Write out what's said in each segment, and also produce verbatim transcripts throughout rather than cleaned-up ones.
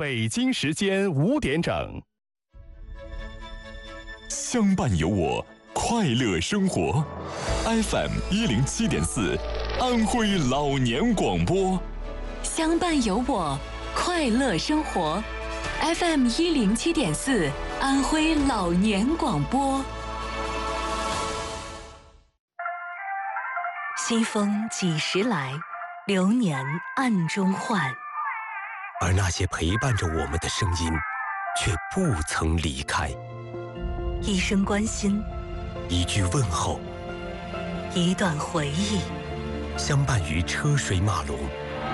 北京时间五点整。 相伴有我，快乐生活。F M 一零七点四，安徽老年广播。 相伴有我，快乐生活。F M 一零七点四，安徽老年广播。西风几时来？流年暗中换。 而那些陪伴着我们的声音，却不曾离开。 一声关心， 一句问候， 一段回忆， 相伴于车水马龙，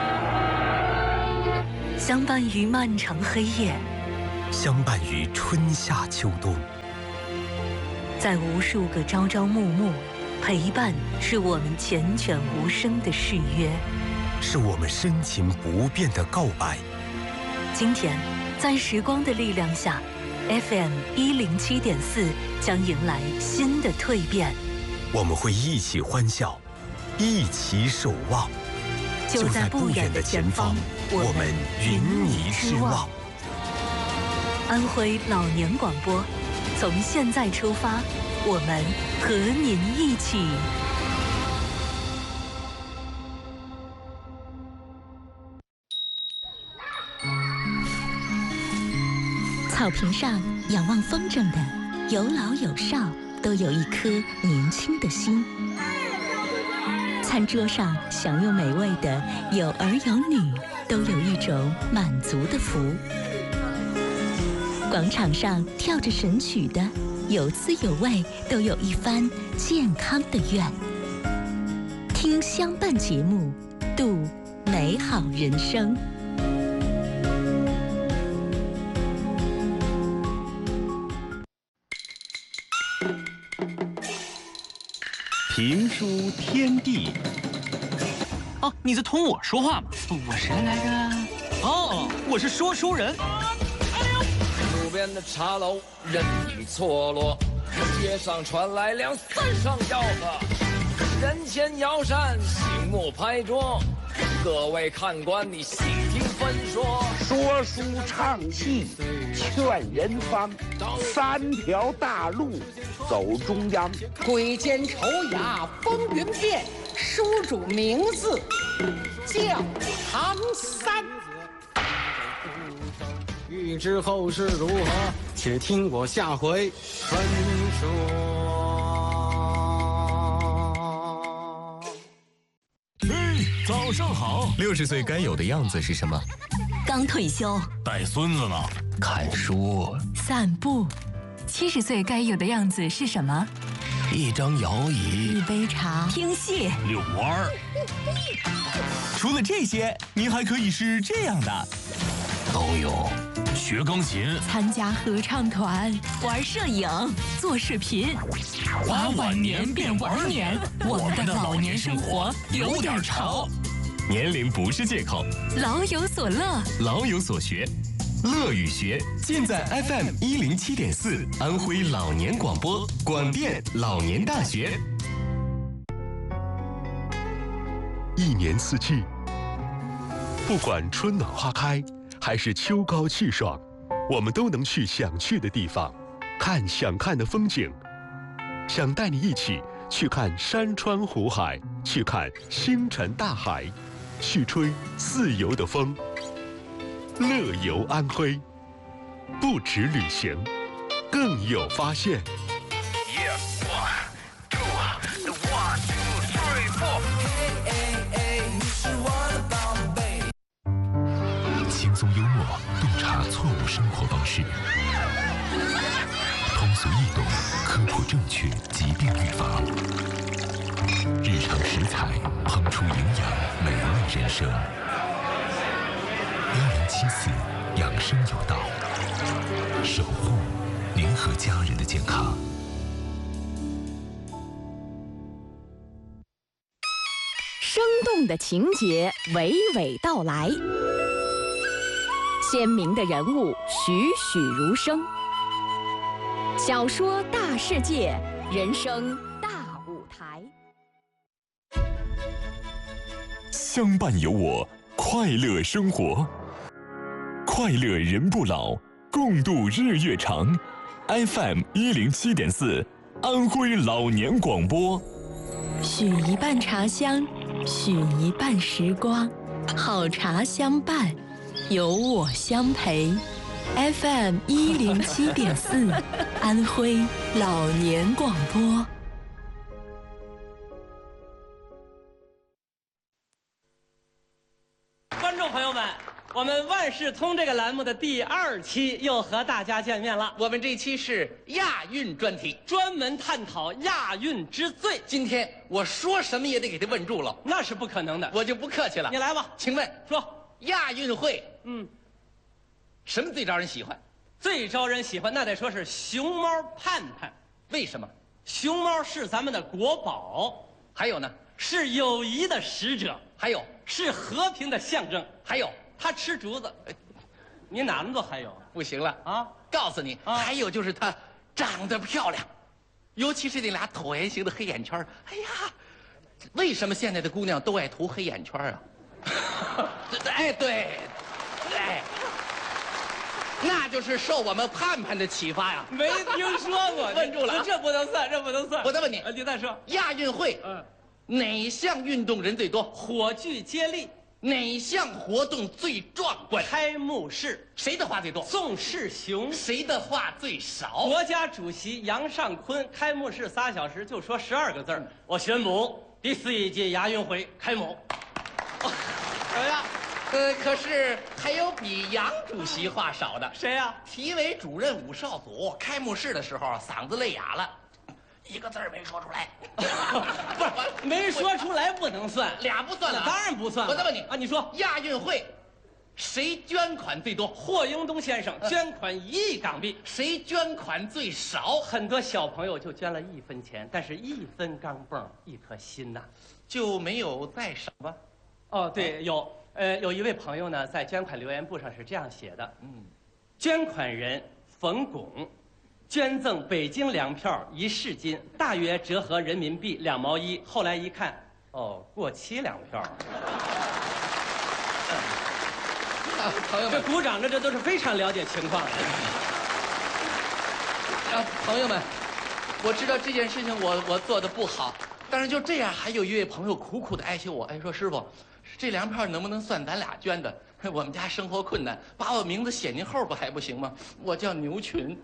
相伴于漫长黑夜， 相伴于春夏秋冬。 在无数个朝朝暮暮，陪伴是我们缱绻无声的誓约， 是我们深情不变的告白。 今天，在时光的力量下，F M 一零七点四将迎来新的蜕变。 我们会一起欢笑，一起守望。 就在不远的前方， 我们云霓之望。 安徽老年广播，从现在出发，我们和您一起。 草坪上仰望风筝的，有老有少，都有一颗年轻的心。餐桌上享用美味的，有儿有女，都有一种满足的福。广场上跳着神曲的，有滋有味，都有一番健康的愿。听相伴节目，度美好人生。 评书天地。 哦，你在同我说话吗？我谁来着？哦，我是说书人。 路边的茶楼人影错落，街上传来两三声吆喝，人前摇扇，醒目拍桌。各位看官，你细听分说。 说书唱戏劝人方，三条大路走中央。 鬼间丑雅风云变，书主名字叫唐三。 欲知后事如何，且听我下回分说。 早上好。六十岁该有的样子是什么？ 刚退休， 带孙子呢，看书， 散步。七十岁该有的样子是什么？ 一张摇椅， 一杯茶， 听戏， 遛弯儿。除了这些，您还可以是这样的，都有。学钢琴， 参加合唱团， 玩摄影，做视频。 把晚年变玩年，我们的老年生活有点潮。年龄不是借口， 老有所乐， 老有所学，乐与学尽在 F M 一零七点四安徽老年广播广电老年大学。 一年四季，不管春暖花开还是秋高气爽，我们都能去想去的地方，看想看的风景。想带你一起去看山川湖海，去看星辰大海，去吹自由的风。乐游安徽，不止旅行，更有发现。 轻松幽默，洞察错误生活方式，通俗易懂，科普正确，疾病预防。日常食材，烹出营养，美味人生。一零七四，养生有道，守护您和家人的健康。 生动的情节娓娓道来，鲜明的人物栩栩如生。小说大世界，人生大舞台。 相伴有我，快乐生活。 快乐人不老，共度日月长。F M 一零七点四，安徽老年广播。 许一半茶香，许一半时光，好茶相伴，有我相陪。F M 一零七点四，安徽老年广播。 观众朋友们，我们万事通这个栏目的第二期又和大家见面了。 我们这期是亚运专题， 专门探讨亚运之最。 今天我说什么也得给他问住了， 那是不可能的。 我就不客气了， 你来吧。 请问说亚运会， 嗯， 什么最招人喜欢？ 最招人喜欢，那得说是熊猫盼盼。 为什么？ 熊猫是咱们的国宝， 还有呢， 是友谊的使者， 还有是和平的象征， 还有它吃竹子。你哪那么多还有？ 不行了啊！ 告诉你， 啊、 还有就是她长得漂亮，尤其是那俩椭圆形的黑眼圈。哎呀，为什么现在的姑娘都爱涂黑眼圈啊？哎，对，哎。那就是受我们盼盼的启发呀！ 没听说过， 问住了， 这不能算，这不能算。 我再问你， 你再说， 亚运会，嗯，哪项运动人最多？ 火炬接力。 哪项活动最壮观？ 开幕式。 谁的话最多？ 宋世雄。 谁的话最少？ 国家主席杨尚昆。开幕式仨小时就说十二个字儿、嗯、我宣布第四一届亚运会开幕。 怎么样？呃，可是还有比杨主席话少的， 谁呀、啊？ 体委主任武少祖开幕式的时候嗓子累哑了，一个字儿没说出来。 不是，没说出来不能算， 俩不算了、啊， 当然不算了。 我再问你啊，你说亚运会谁捐款最多？ 霍英东先生捐款一亿港币。 谁捐款最少？ 很多小朋友就捐了一分钱，但是一分钢镚一颗心呐、啊， 就没有再少吧？ 哦，对，有。呃，有一位朋友呢，在捐款留言簿上是这样写的：嗯，捐款人冯巩，捐赠北京粮票一市斤，大约折合人民币两毛一。后来一看，哦，过期粮票。 啊，朋友们， 这鼓掌的这都是非常了解情况的。 啊，朋友们，我知道这件事情我我做的不好，但是就这样，还有一位朋友苦苦的哀求我，哎，说师傅。这粮票能不能算咱俩捐的？我们家生活困难，把我名字写进后边还不行吗？我叫牛群。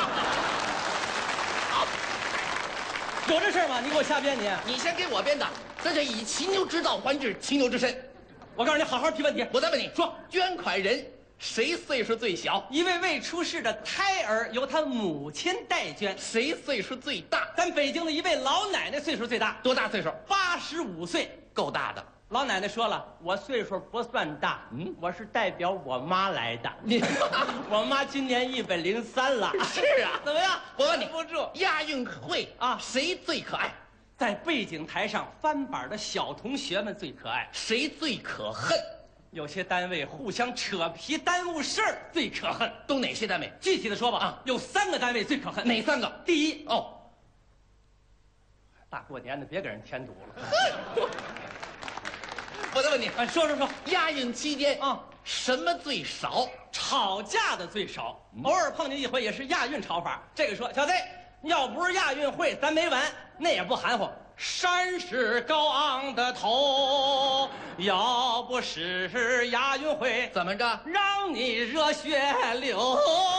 有这事儿吗？你给我瞎编你！ 你先给我编的，这是以骑牛之道还治骑牛之身。 我告诉你，好好提问题。 我再问你说，捐款人谁岁数最小？ 一位未出世的胎儿由他母亲代捐。 谁岁数最大？ 咱北京的一位老奶奶岁数最大。 多大岁数？ 八十五岁， 够大的。 老奶奶说了，我岁数不算大，嗯，我是代表我妈来的。你，我妈今年一百零三了。 是啊， 怎么样？ 我问你， 不住亚运会啊，谁最可爱？ 在背景台上翻板的小同学们最可爱。 谁最可恨？ 有些单位互相扯皮耽误事儿最可恨。 都哪些单位？ 具体的说吧，啊，有三个单位最可恨。 哪三个？ 第一， 哦， 大过年的别给人添堵了。 我再问你， 哎，说说说， 亚运期间啊，什么最少？ 吵架的最少，偶尔碰见一回也是亚运吵法。这个说，小子，要不是亚运会，咱没完，那也不含糊。山是高昂的头，要不是亚运会， 怎么着？ 让你热血流。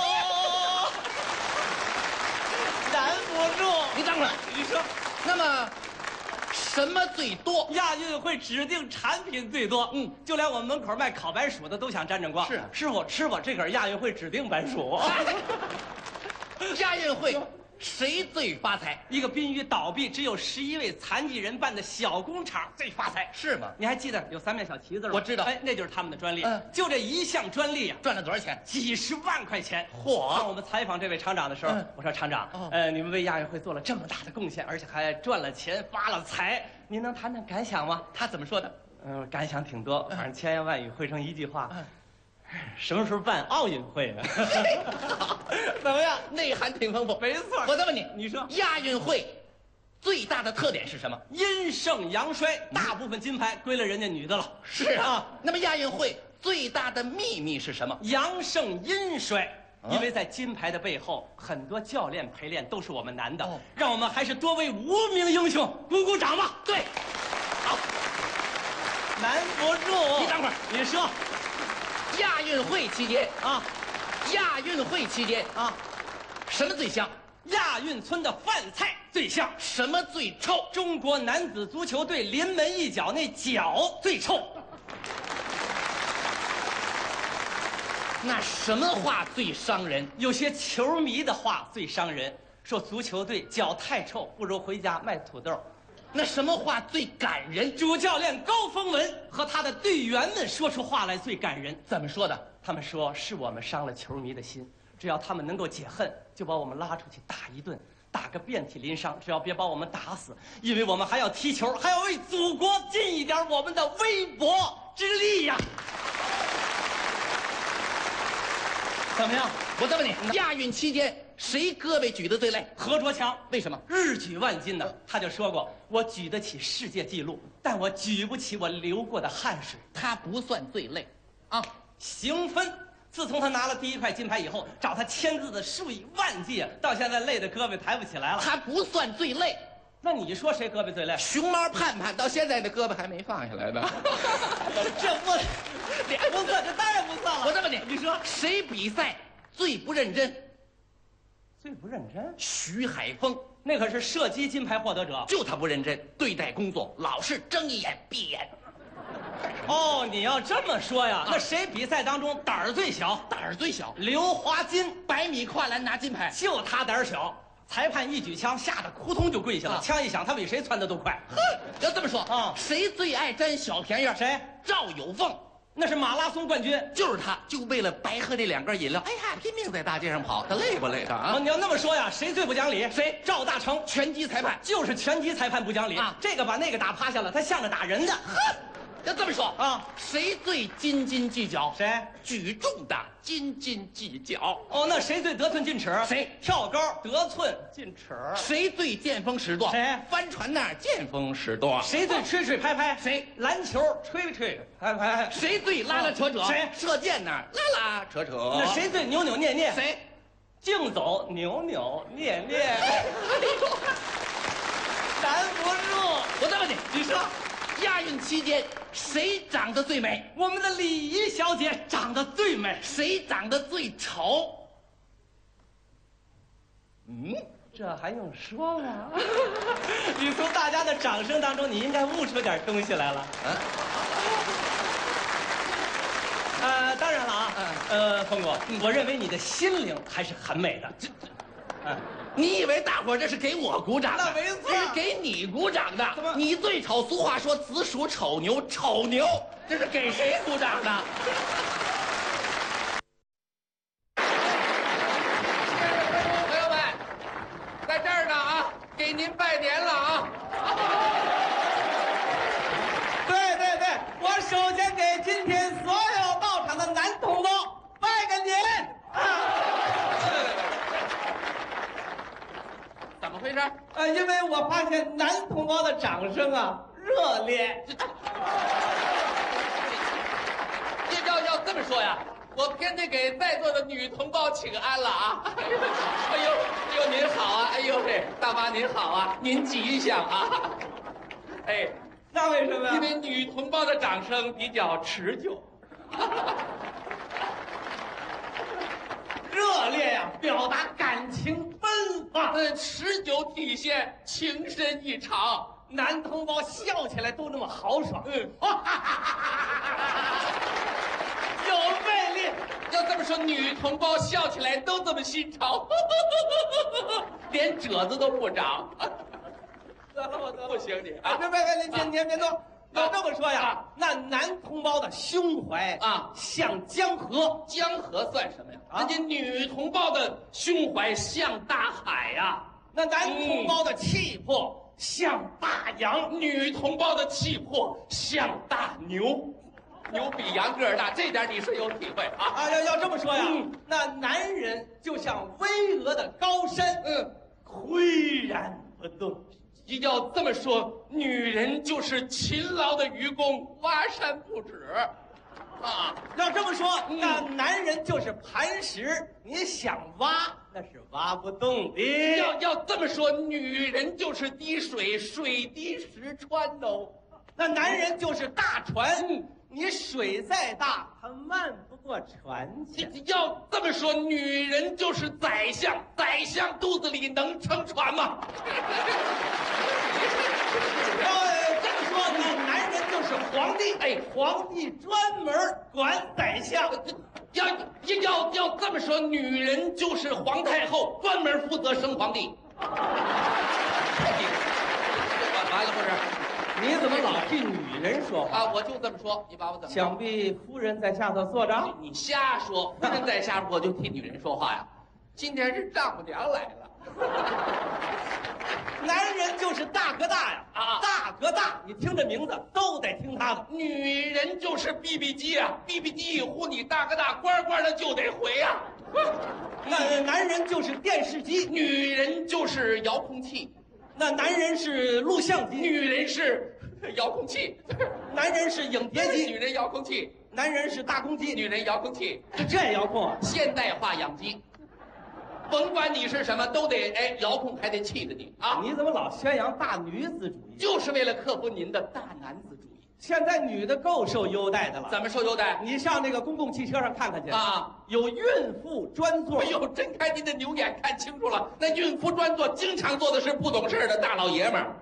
拦不住。 你等会儿， 你说， 那么。什么最多？ 亚运会指定产品最多，嗯，就连我们门口卖烤白薯的都想沾沾光。 是， 师傅，吃吧，这可是亚运会指定白薯。 亚运会谁最发财？ 一个濒于倒闭、只有十一位残疾人办的小工厂最发财， 是吗？ 你还记得有三面小旗子吗？ 我知道， 哎，那就是他们的专利。 嗯， 就这一项专利啊， 赚了多少钱？ 几十万块钱。 嚯！ 当我们采访这位厂长的时候，嗯、我说厂长，哦、呃，你们为亚运会做了这么大的贡献，而且还赚了钱、发了财，您能谈谈感想吗？ 他怎么说的？ 嗯、呃，感想挺多，反正千言万语汇成一句话。嗯，什么时候办奥运会啊？ 怎么样？内涵挺丰富。 没错。 我再问你， 你说亚运会最大的特点是什么？ 阴盛阳衰，大部分金牌归了人家女的了。 是啊。那么亚运会最大的秘密是什么？ 阳盛阴衰。因为在金牌的背后，很多教练陪练都是我们男的，哦、让我们还是多为无名英雄鼓鼓掌吧。 对，好， 难不住。 你等会儿， 你说， 亚运会期间啊， 亚运会期间啊， 什么最香？ 亚运村的饭菜最香。 什么最臭？ 中国男子足球队临门一脚那脚最臭。 那什么话最伤人？ 有些球迷的话最伤人，说足球队脚太臭，不如回家卖土豆。 那什么话最感人？ 主教练高峰文和他的队员们说出话来最感人。 怎么说的？ 他们说是我们伤了球迷的心，只要他们能够解恨，就把我们拉出去打一顿，打个遍体鳞伤，只要别把我们打死，因为我们还要踢球，还要为祖国尽一点我们的微薄之力呀。怎么样？ 我再问你，亚运期间谁胳膊举得最累？ 何卓强。 为什么？ 日举万金呢？他就说过，我举得起世界纪录，但我举不起我流过的汗水。 他不算最累，啊。 邢芬，自从他拿了第一块金牌以后，找他签字的数以万计，到现在累得胳膊抬不起来了。 他不算最累。 那你说谁胳膊最累？ 熊猫盼盼到现在的胳膊还没放下来呢。 这不，脸不算，这当然不算了。 我再问你， 你说谁比赛最不认真？ 最不认真？ 徐海峰， 那可是射击金牌获得者。 就他不认真，对待工作老是睁一眼闭一眼。 哦，你要这么说呀，啊、那谁比赛当中胆儿最小？ 胆儿最小， 刘华金， 百米跨栏拿金牌， 就他胆儿小。裁判一举枪，吓得扑通就跪下了。啊、枪一响，他比谁窜的都快。 哼，要这么说啊， 谁最爱占小便宜？ 谁？ 赵有凤， 那是马拉松冠军， 就是他，就为了白喝这两根饮料，哎呀，拼命在大街上跑，他累不累他啊？ 哦，你要那么说呀，谁最不讲理？ 谁？ 赵大成， 拳击裁判， 就是拳击裁判不讲理啊！ 这个把那个打趴下了，他像个打人的。 哼。要这么说啊， 谁最斤斤计较？ 谁？ 举重的斤斤计较。 哦，那谁最得寸进尺？ 谁？ 跳高得寸进尺。 谁最见风使舵？ 谁？ 帆船那儿见风使舵。 谁最吹吹拍拍？ 谁？ 篮球吹吹拍拍。 谁最拉拉扯扯？ 谁？ 射箭那儿拉拉扯扯。 那谁最扭扭捏捏？ 谁？ 竞走扭扭捏捏。哎呦，拦不住！ 我再问你， 你说。 亚运期间谁长得最美？ 我们的礼仪小姐长得最美。 谁长得最丑？ 嗯，这还用说吗？你从大家的掌声当中，你应该悟出点东西来了。啊。呃，当然了啊，呃，峰哥，我认为你的心灵还是很美的。这， 嗯。你以为大伙儿这是给我鼓掌的？ 那没错， 这是给你鼓掌的。你最丑，俗话说子属丑牛，丑牛，这是给谁鼓掌的？朋友们，在这儿呢啊，给您拜年了啊！ 对对对，我首先给今天所有到场的男同胞拜个年啊！ 怎么回事？ 呃，因为我发现男同胞的掌声啊热烈。 要要这么说呀，我偏得给在座的女同胞请安了啊！哎呦，哎呦，您好啊！哎呦嘿，大妈您好啊！您吉祥啊！哎， 那为什么呀？ 因为女同胞的掌声比较持久。 热烈呀，表达感情奔放， 嗯，持久体现情深意长。 男同胞笑起来都那么豪爽， 嗯， 有魅力。 要这么说，女同胞笑起来都这么新潮，连褶子都不长。 得了，我得了， 不行你啊！别别别，您您您别动。要这么说呀，那男同胞的胸怀啊， 像江河。 江河算什么呀？人家女同胞的胸怀像大海呀。 那男同胞的气魄像大洋， 女同胞的气魄像大牛。牛比羊个儿大，这点你是有体会啊！ 啊，要要这么说呀，嗯、那男人就像巍峨的高山， 嗯， 岿然不动。 要这么说，女人就是勤劳的愚公，挖山不止。 啊，要这么说，那男人就是磐石，你想挖那是挖不动的。 要要这么说，女人就是滴水，水滴石穿哦。 那男人就是大船，你水再大，它漫不过船去。 要这么说，女人就是宰相，宰相肚子里能撑船吗？ 要这么说，那男人就是皇帝，哎，皇帝专门管宰相。 要要要要这么说，女人就是皇太后，专门负责生皇帝。 完了不是？你怎么老替女人说话啊？我就这么说，你把我怎么说？ 想必夫人在下头坐着。 你瞎说，夫人在下，我就替女人说话呀。今天是丈母娘来了。 男人就是大哥大呀，啊，大哥大，你听这名字都得听他的。 女人就是 B B 机啊 ，B B 机一呼你大哥大，乖乖的就得回呀。 那男人就是电视机， 女人就是遥控器。 那男人是录像机， 女人是遥控器； 男人是影碟机， 女人遥控器； 男人是大公鸡， 女人遥控器。 就这遥控啊？ 现代化养鸡，甭管你是什么，都得哎遥控，还得气着你啊！ 你怎么老宣扬大女子主义？ 就是为了克服您的大男子主义。 现在女的够受优待的了。 怎么受优待？ 你上那个公共汽车上看看去啊， 有孕妇专座。 哎呦，睁开您的牛眼看清楚了，那孕妇专座经常坐的是不懂事的大老爷们儿。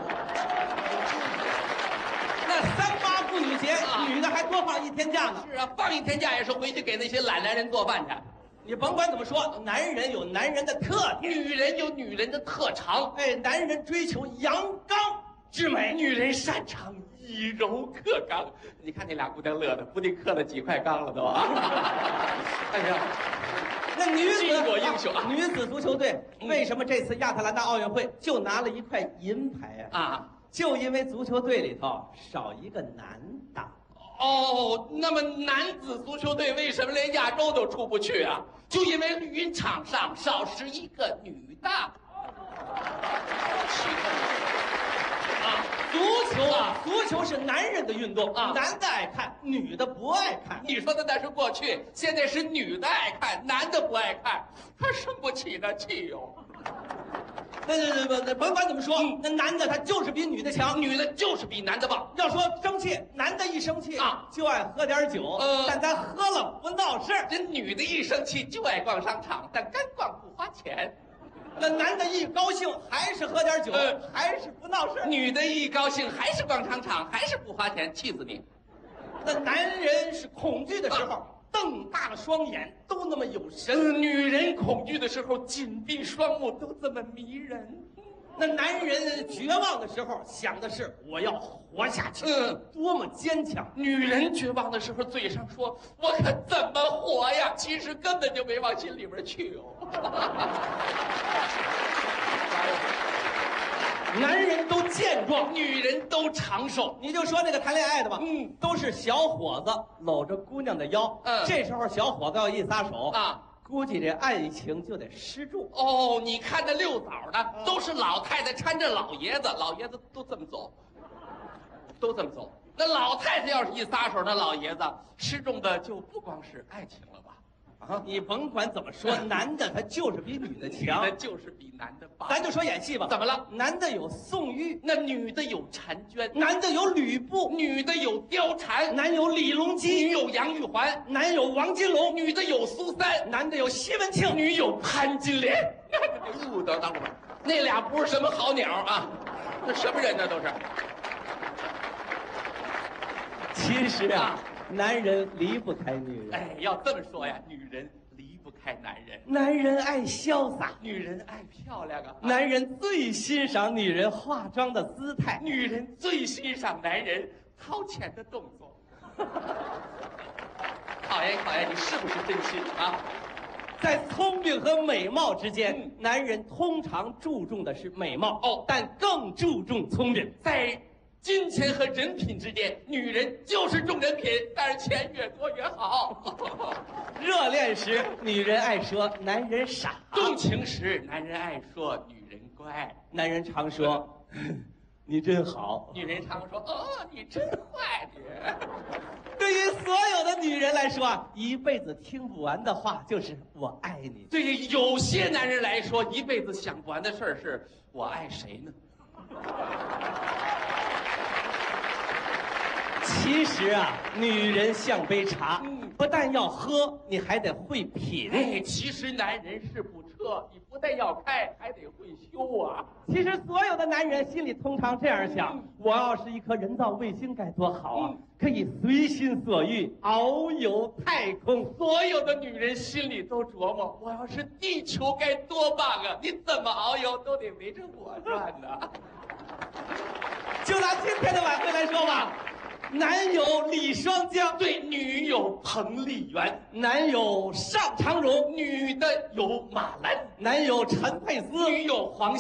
那三八妇女节，啊、女的还多放一天假呢。 是啊，放一天假也是回去给那些懒男人做饭去。 你甭管怎么说，男人有男人的特点， 女人有女人的特长。 哎，男人追求阳刚之美， 女人擅长以柔克刚。你看那俩姑娘乐的，不定克了几块钢了都啊！ 哎呀，那女子巾帼英雄啊！ 女子足球队为什么这次亚特兰大奥运会就拿了一块银牌啊？ 啊， 就因为足球队里头少一个男的。 哦，那么男子足球队为什么连亚洲都出不去啊？就因为绿茵场上少十一个女的。 啊，足球啊，足球是男人的运动啊，男的爱看，女的不爱看。 你说的那是过去，现在是女的爱看，男的不爱看，他生不起那气哟。 那那那那甭管怎么说，嗯、那男的他就是比女的强， 女的就是比男的棒。 要说生气，男的一生气啊， 就爱喝点酒，呃，但咱喝了不闹事。 这女的一生气就爱逛商场，但干逛不花钱。 那男的一高兴还是喝点酒，呃、还是不闹事。 女的一高兴还是逛商场，还是不花钱，气死你。 那男人是恐惧的时候。啊瞪大了双眼，都那么有神； 女人恐惧的时候，紧闭双目，都这么迷人。 那男人绝望的时候，想的是我要活下去，嗯，多么坚强。 女人绝望的时候，嘴上说我可怎么活呀，其实根本就没往心里边去哦。 男人都健壮， 女人都长寿。 你就说那个谈恋爱的吧，嗯，都是小伙子搂着姑娘的腰，嗯，这时候小伙子要一撒手啊，估计这爱情就得失重。 哦，你看那遛枣的，嗯、都是老太太搀着老爷子，老爷子都这么走，都这么走。那老太太要是一撒手，那老爷子失重的就不光是爱情了吧？ 啊，你甭管怎么说，男的他就是比女的强， 女的就是比男的棒。 咱就说演戏吧， 怎么了？ 男的有宋玉， 那女的有婵娟； 男的有吕布， 女的有貂蝉； 男有李隆基， 女有杨玉环； 男有王金龙， 女的有苏三； 男的有西门庆， 女有潘金莲。哟，等等会儿，那俩不是什么好鸟啊，那什么人呢？都是。 其实啊。男人离不开女人， 哎，要这么说呀，女人离不开男人。 男人爱潇洒， 女人爱漂亮啊。 男人最欣赏女人化妆的姿态， 女人最欣赏男人掏钱的动作。考验考验你是不是真心啊？ 在聪明和美貌之间，嗯、男人通常注重的是美貌哦，但更注重聪明。 在金钱和人品之间，女人就是重人品，但是钱越多越好。 热恋时，女人爱说男人傻； 动情时，男人爱说女人乖。 男人常说：“ 你真好。 女人常说：“哦，你真坏，你。” 对于所有的女人来说啊，一辈子听不完的话就是“我爱你”。 对于有些男人来说，一辈子想不完的事儿是“我爱谁呢”。 其实啊，女人像杯茶，嗯，不但要喝，你还得会品。 哎，其实男人是部车，你不但要开，还得会修啊。 其实所有的男人心里通常这样想：嗯、我要是一颗人造卫星该多好啊！嗯、可以随心所欲遨游太空。 所有的女人心里都琢磨：我要是地球该多棒啊！你怎么遨游都得围着我转呢。 就拿今天的晚会来说吧。男有李双江， 对，女有彭丽媛， 男有尚长荣， 女的有马兰， 男有陈佩斯， 女有黄。